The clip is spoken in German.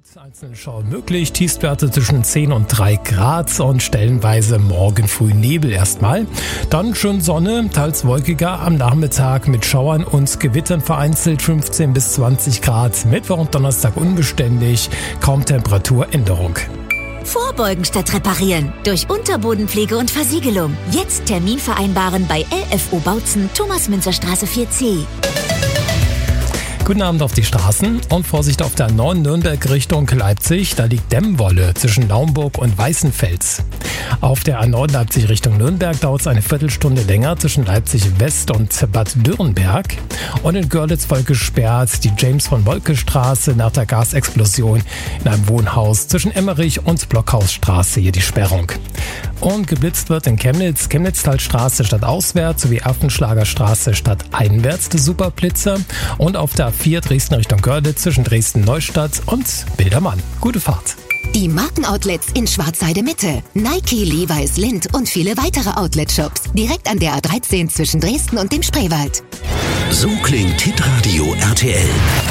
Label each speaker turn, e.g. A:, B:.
A: Einzelne Schauer möglich, Tiefstwerte zwischen 10 und 3 Grad und stellenweise morgen früh Nebel erstmal. Dann schön Sonne, teils wolkiger am Nachmittag mit Schauern und Gewittern vereinzelt 15 bis 20 Grad. Mittwoch und Donnerstag unbeständig, kaum Temperaturänderung.
B: Vorbeugen statt reparieren. Durch Unterbodenpflege und Versiegelung. Jetzt Termin vereinbaren bei LFO Bautzen, Thomas-Münzer-Straße 4C.
A: Guten Abend auf die Straßen und Vorsicht auf der A9 Nürnberg Richtung Leipzig. Da liegt Dämmwolle zwischen Naumburg und Weißenfels. Auf der A9 Leipzig Richtung Nürnberg dauert es eine Viertelstunde länger zwischen Leipzig West und Bad Dürrenberg. Und in Görlitz voll gesperrt die James-von-Moltke-Straße nach der Gasexplosion in einem Wohnhaus zwischen Emmerich und Blockhausstraße. Hier die Sperrung. Und geblitzt wird in Chemnitz, Chemnitztalstraße stadtauswärts sowie Affenschlagerstraße stadteinwärts der Superblitzer. Und auf der A4 Dresden Richtung Görlitz zwischen Dresden-Neustadt und Bildermann. Gute Fahrt.
C: Die Markenoutlets in Schwarzheide Mitte. Nike, Levi's, Lindt und viele weitere Outlet-Shops. Direkt an der A13 zwischen Dresden und dem Spreewald.
D: So klingt Hitradio RTL.